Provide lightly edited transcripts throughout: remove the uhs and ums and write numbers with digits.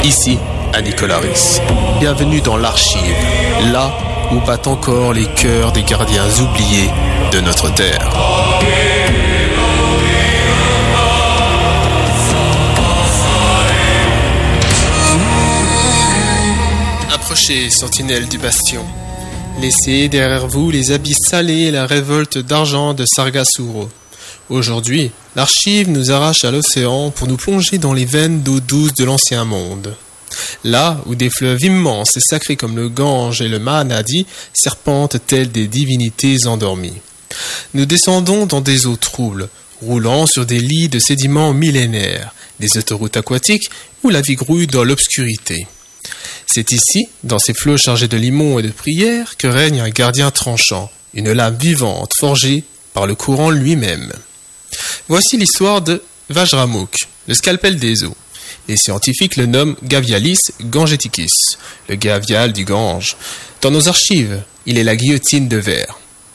ici à Nicolas-Ris. Bienvenue dans l'Archive, là où battent encore les cœurs des gardiens oubliés de notre terre. Approchez, sentinelles du bastion. Laissez derrière vous les abysses salés et la révolte d'argent de Sargasuro. Aujourd'hui, l'Archive nous arrache à l'océan pour nous plonger dans les veines d'eau douce de l'ancien monde. Là où des fleuves immenses et sacrés comme le Gange et le Mahanadi serpentent telles des divinités endormies. Nous descendons dans des eaux troubles, roulant sur des lits de sédiments millénaires, des autoroutes aquatiques où la vie grouille dans l'obscurité. C'est ici, dans ces flots chargés de limon et de prières, que règne un gardien tranchant, une lame vivante forgée par le courant lui-même. Voici l'histoire de Vajramukh, le scalpel des eaux. Les scientifiques le nomment Gavialis gangeticus, le gavial du Gange. Dans nos archives, il est la guillotine de verre.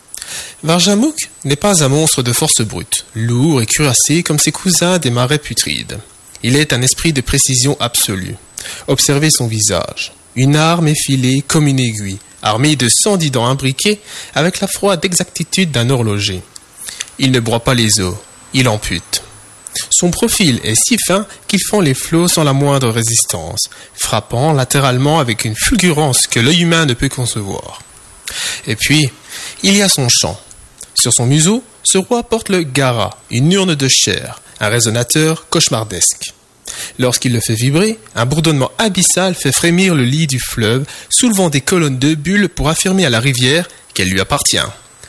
Vajramukh n'est pas un monstre de force brute, lourd et cuirassé comme ses cousins des marais putrides. Il est un esprit de précision absolue. Observez son visage. Une arme effilée comme une aiguille, armée de 110 dents imbriquées avec la froide exactitude d'un horloger. Il ne broie pas les os, il ampute. Son profil est si fin qu'il fend les flots sans la moindre résistance, frappant latéralement avec une fulgurance que l'œil humain ne peut concevoir. Et puis, il y a son chant. Sur son museau, ce roi porte le gara, une urne de chair, un résonateur cauchemardesque. Lorsqu'il le fait vibrer, un bourdonnement abyssal fait frémir le lit du fleuve, soulevant des colonnes de bulles pour affirmer à la rivière qu'elle lui appartient.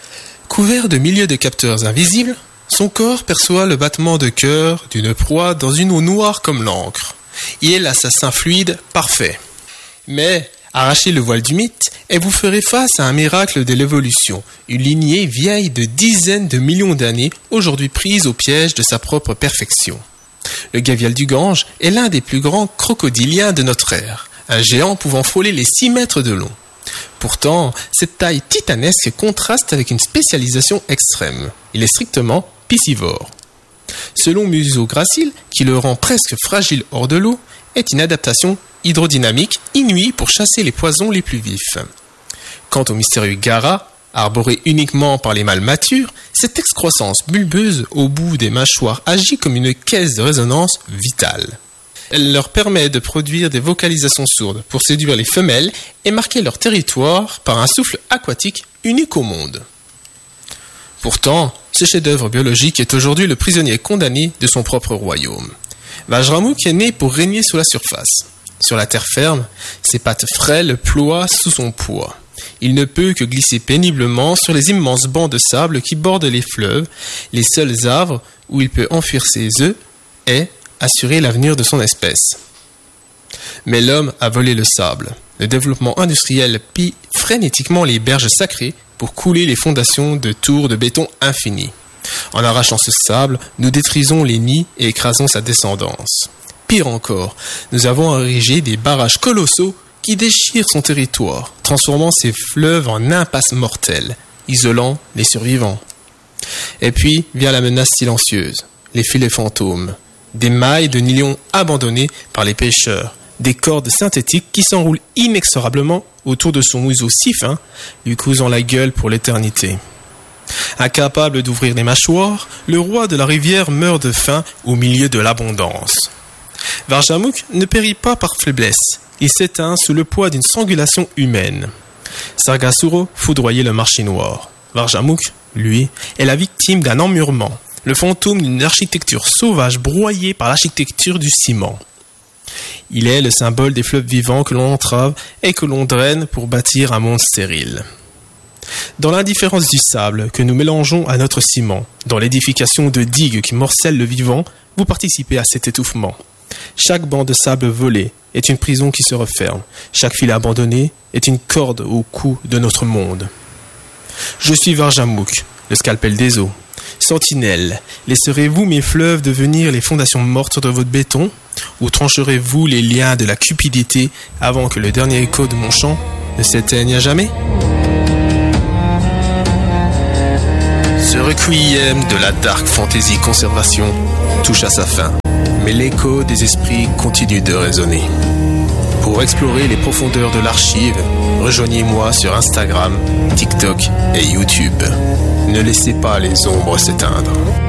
Couvert de milliers de capteurs invisibles, son corps perçoit le battement de cœur d'une proie dans une eau noire comme l'encre. Il est l'assassin fluide parfait. Mais arrachez le voile du mythe et vous ferez face à un miracle de l'évolution, une lignée vieille de dizaines de millions d'années, aujourd'hui prise au piège de sa propre perfection. Le gavial du Gange est l'un des plus grands crocodiliens de notre ère, un géant pouvant frôler les 6 mètres de long. Pourtant, cette taille titanesque contraste avec une spécialisation extrême. Il est strictement piscivore. Selon Museau Gracile, qui le rend presque fragile hors de l'eau, est une adaptation hydrodynamique inouïe pour chasser les poisons les plus vifs. Quant au mystérieux gara, arboré uniquement par les mâles matures, cette excroissance bulbeuse au bout des mâchoires agit comme une caisse de résonance vitale. Elle leur permet de produire des vocalisations sourdes pour séduire les femelles et marquer leur territoire par un souffle aquatique unique au monde. Pourtant, ce chef-d'œuvre biologique est aujourd'hui le prisonnier condamné de son propre royaume. Vajramukh est né pour régner sous la surface. Sur la terre ferme, ses pattes frêles ploient sous son poids. Il ne peut que glisser péniblement sur les immenses bancs de sable qui bordent les fleuves, les seuls havres où il peut enfuir ses œufs et assurer l'avenir de son espèce. Mais l'homme a volé le sable. Le développement industriel pille frénétiquement les berges sacrées pour couler les fondations de tours de béton infinies. En arrachant ce sable, nous détruisons les nids et écrasons sa descendance. Pire encore, nous avons érigé des barrages colossaux qui déchirent son territoire, transformant ses fleuves en impasses mortelles, isolant les survivants. Et puis vient la menace silencieuse, les filets fantômes, des mailles de nylon abandonnées par les pêcheurs, des cordes synthétiques qui s'enroulent inexorablement autour de son museau si fin, lui cousant la gueule pour l'éternité. Incapable d'ouvrir les mâchoires, le roi de la rivière meurt de faim au milieu de l'abondance. Vajramukh ne périt pas par faiblesse, il s'éteint sous le poids d'une strangulation humaine. Sargasuro foudroyait le marché noir. Vajramukh, lui, est la victime d'un emmurement, le fantôme d'une architecture sauvage broyée par l'architecture du ciment. Il est le symbole des fleuves vivants que l'on entrave et que l'on draine pour bâtir un monde stérile. Dans l'indifférence du sable que nous mélangeons à notre ciment, dans l'édification de digues qui morcellent le vivant, vous participez à cet étouffement. Chaque banc de sable volé est une prison qui se referme. Chaque fil abandonné est une corde au cou de notre monde. Je suis Vajramukh, le scalpel des eaux. Sentinelle, laisserez-vous mes fleuves devenir les fondations mortes de votre béton, ou trancherez-vous les liens de la cupidité avant que le dernier écho de mon chant ne s'éteigne à jamais? Ce requiem de la dark fantasy conservation touche à sa fin. mais l'écho des esprits continue de résonner. Pour explorer les profondeurs de l'archive, rejoignez-moi sur Instagram, TikTok et YouTube. Ne laissez pas les ombres s'éteindre.